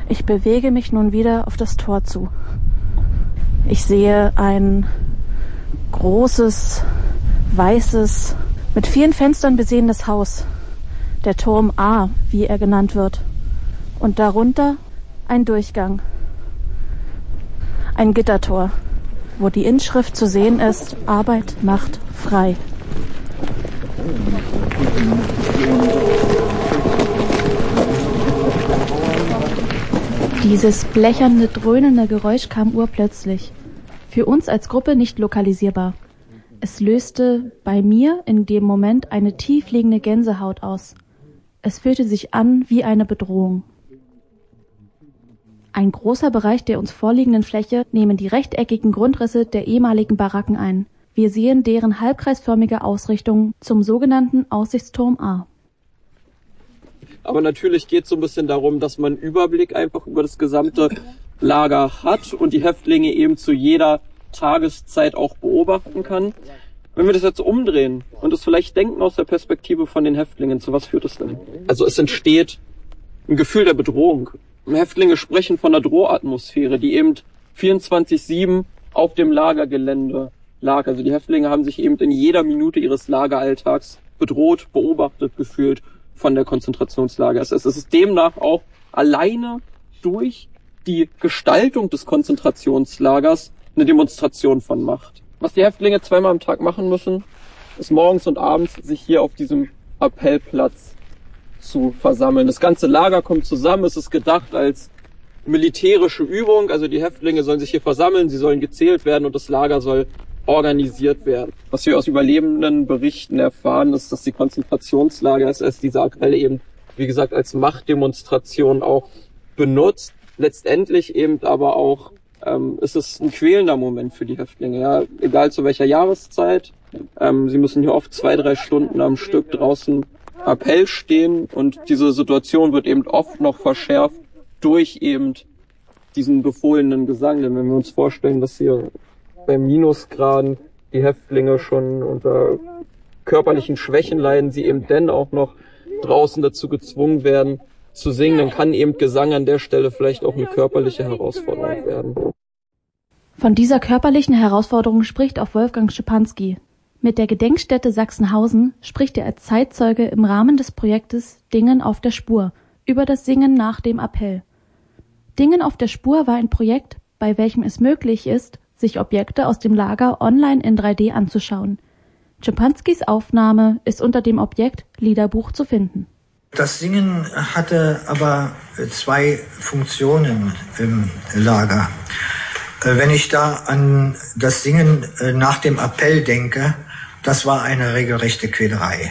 Ich bewege mich nun wieder auf das Tor zu. Ich sehe ein großes, weißes, mit vielen Fenstern besehenes Haus. Der Turm A, wie er genannt wird. Und darunter ein Durchgang. Ein Gittertor, wo die Inschrift zu sehen ist: Arbeit macht frei. Dieses blechernde, dröhnende Geräusch kam urplötzlich. Für uns als Gruppe nicht lokalisierbar. Es löste bei mir in dem Moment eine tiefliegende Gänsehaut aus. Es fühlte sich an wie eine Bedrohung. Ein großer Bereich der uns vorliegenden Fläche nehmen die rechteckigen Grundrisse der ehemaligen Baracken ein. Wir sehen deren halbkreisförmige Ausrichtung zum sogenannten Aussichtsturm A. Aber natürlich geht es so ein bisschen darum, dass man einen Überblick einfach über das gesamte Lager hat und die Häftlinge eben zu jeder Tageszeit auch beobachten kann. Wenn wir das jetzt umdrehen und es vielleicht denken aus der Perspektive von den Häftlingen, zu was führt es denn? Also es entsteht ein Gefühl der Bedrohung. Häftlinge sprechen von einer Drohatmosphäre, die eben 24/7 auf dem Lagergelände lag. Also die Häftlinge haben sich eben in jeder Minute ihres Lageralltags bedroht, beobachtet, gefühlt von der Konzentrationslager. Es ist demnach auch alleine durch die Gestaltung des Konzentrationslagers eine Demonstration von Macht. Was die Häftlinge zweimal am Tag machen müssen, ist morgens und abends sich hier auf diesem Appellplatz zu versammeln. Das ganze Lager kommt zusammen, es ist gedacht als militärische Übung, also die Häftlinge sollen sich hier versammeln, sie sollen gezählt werden und das Lager soll organisiert werden. Was wir aus überlebenden Berichten erfahren, ist, dass die Konzentrationslager SS diese Appelle eben, wie gesagt, als Machtdemonstration auch benutzt. Letztendlich eben aber auch ist es ein quälender Moment für die Häftlinge, ja, egal zu welcher Jahreszeit. Sie müssen hier oft 2-3 Stunden am Stück draußen Appell stehen und diese Situation wird eben oft noch verschärft durch eben diesen befohlenen Gesang. Denn wenn wir uns vorstellen, dass hier bei Minusgraden die Häftlinge schon unter körperlichen Schwächen leiden, sie eben dann auch noch draußen dazu gezwungen werden zu singen, dann kann eben Gesang an der Stelle vielleicht auch eine körperliche Herausforderung werden. Von dieser körperlichen Herausforderung spricht auch Wolfgang Schipanski. Mit der Gedenkstätte Sachsenhausen spricht er als Zeitzeuge im Rahmen des Projektes Dingen auf der Spur über das Singen nach dem Appell. Dingen auf der Spur war ein Projekt, bei welchem es möglich ist, sich Objekte aus dem Lager online in 3D anzuschauen. Schipanskis Aufnahme ist unter dem Objekt Liederbuch zu finden. Das Singen hatte aber 2 Funktionen im Lager. Wenn ich da an das Singen nach dem Appell denke, das war eine regelrechte Quälerei.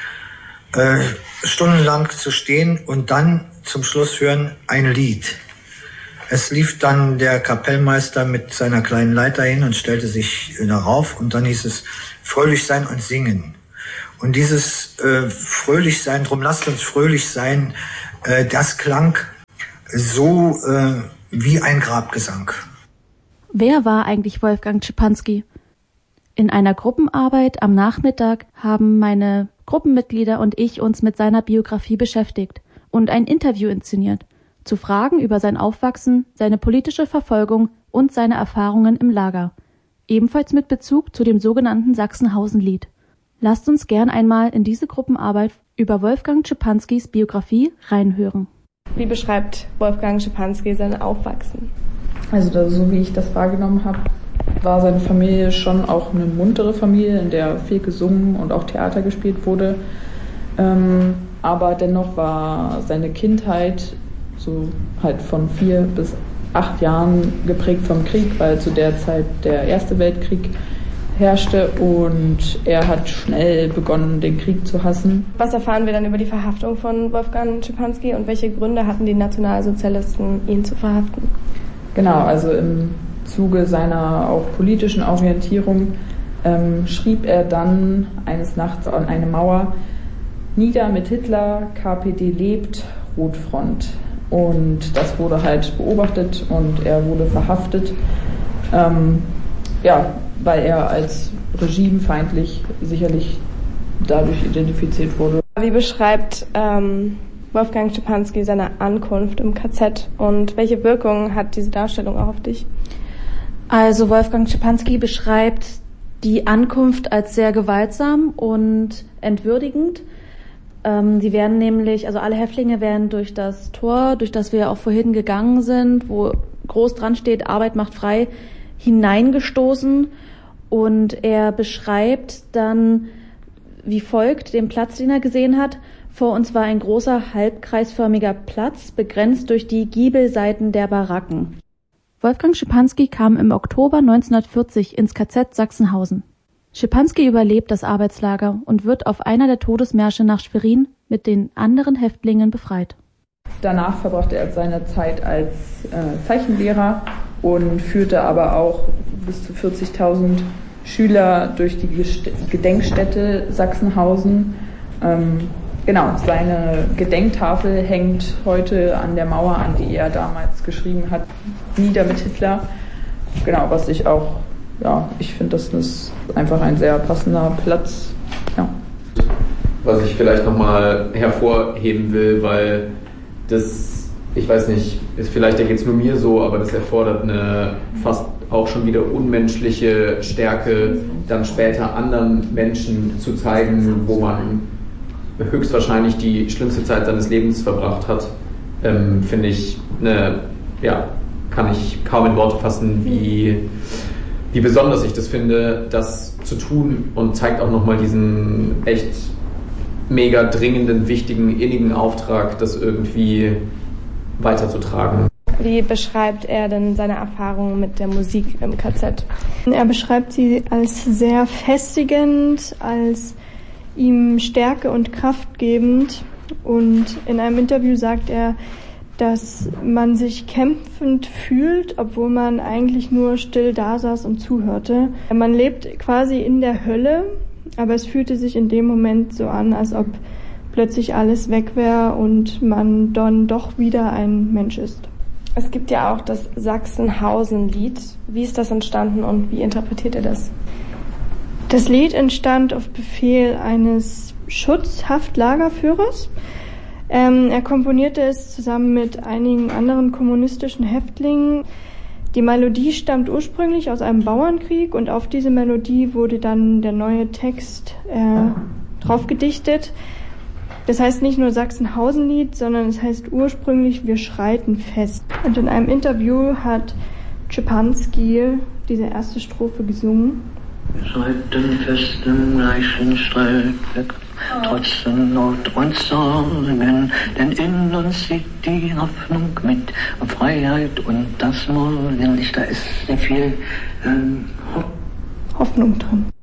Stundenlang zu stehen und dann zum Schluss hören ein Lied. Es lief dann der Kapellmeister mit seiner kleinen Leiter hin und stellte sich darauf und dann hieß es fröhlich sein und singen. Und dieses fröhlich sein, drum lasst uns fröhlich sein, das klang so wie ein Grabgesang. Wer war eigentlich Wolfgang Schipanski? In einer Gruppenarbeit am Nachmittag haben meine Gruppenmitglieder und ich uns mit seiner Biografie beschäftigt und ein Interview inszeniert, zu Fragen über sein Aufwachsen, seine politische Verfolgung und seine Erfahrungen im Lager, ebenfalls mit Bezug zu dem sogenannten Sachsenhausen-Lied. Lasst uns gern einmal in diese Gruppenarbeit über Wolfgang Schipanskis Biografie reinhören. Wie beschreibt Wolfgang Schipanski sein Aufwachsen? Also so wie ich das wahrgenommen habe, war seine Familie schon auch eine muntere Familie, in der viel gesungen und auch Theater gespielt wurde. Aber dennoch war seine Kindheit so halt von 4 bis 8 Jahren geprägt vom Krieg, weil zu der Zeit der Erste Weltkrieg herrschte und er hat schnell begonnen, den Krieg zu hassen. Was erfahren wir dann über die Verhaftung von Wolfgang Schipanski und welche Gründe hatten die Nationalsozialisten, ihn zu verhaften? Genau, also im Zuge seiner auch politischen Orientierung schrieb er dann eines Nachts an eine Mauer: Nieder mit Hitler, KPD lebt, Rotfront. Und das wurde halt beobachtet und er wurde verhaftet, weil er als regimefeindlich sicherlich dadurch identifiziert wurde. Wie beschreibt Wolfgang Szczepanski seine Ankunft im KZ und welche Wirkung hat diese Darstellung auch auf dich? Also Wolfgang Szczepanski beschreibt die Ankunft als sehr gewaltsam und entwürdigend. Sie werden nämlich, also alle Häftlinge werden durch das Tor, durch das wir auch vorhin gegangen sind, wo groß dran steht, Arbeit macht frei, hineingestoßen. Und er beschreibt dann wie folgt den Platz, den er gesehen hat. Vor uns war ein großer halbkreisförmiger Platz, begrenzt durch die Giebelseiten der Baracken. Wolfgang Szczepanski kam im Oktober 1940 ins KZ Sachsenhausen. Szczepanski überlebt das Arbeitslager und wird auf einer der Todesmärsche nach Schwerin mit den anderen Häftlingen befreit. Danach verbrachte er seine Zeit als Zeichenlehrer und führte aber auch bis zu 40.000 Schüler durch die Gedenkstätte Sachsenhausen. Seine Gedenktafel hängt heute an der Mauer, an die er damals geschrieben hat, nieder mit Hitler. Was ich auch, ich finde, das ist einfach ein sehr passender Platz. Ja. Was ich vielleicht nochmal hervorheben will, weil das, ich weiß nicht, vielleicht geht es nur mir so, aber das erfordert eine fast auch schon wieder unmenschliche Stärke, dann später anderen Menschen zu zeigen, wo man höchstwahrscheinlich die schlimmste Zeit seines Lebens verbracht hat, finde ich, kann ich kaum in Worte fassen, wie besonders ich das finde, das zu tun, und zeigt auch nochmal diesen echt mega dringenden, wichtigen, innigen Auftrag, das irgendwie weiterzutragen. Wie beschreibt er denn seine Erfahrungen mit der Musik im KZ? Er beschreibt sie als sehr festigend, als ihm Stärke und Kraft gebend, und in einem Interview sagt er, dass man sich kämpfend fühlt, obwohl man eigentlich nur still da saß und zuhörte. Man lebt quasi in der Hölle, aber es fühlte sich in dem Moment so an, als ob plötzlich alles weg wäre und man dann doch wieder ein Mensch ist. Es gibt ja auch das Sachsenhausen-Lied. Wie ist das entstanden und wie interpretiert er das? Das Lied entstand auf Befehl eines Schutzhaftlagerführers. Er komponierte es zusammen mit einigen anderen kommunistischen Häftlingen. Die Melodie stammt ursprünglich aus einem Bauernkrieg und auf diese Melodie wurde dann der neue Text drauf gedichtet. Das heißt nicht nur Sachsenhausen-Lied, sondern es heißt ursprünglich Wir schreiten fest. Und in einem Interview hat Szczepanski diese erste Strophe gesungen. Wir schreiten fest im gleichen Streitweg, trotz Not und Sorgen, denn in uns sieht die Hoffnung mit Freiheit und das Morgenlicht, da ist sehr viel Hoffnung drin.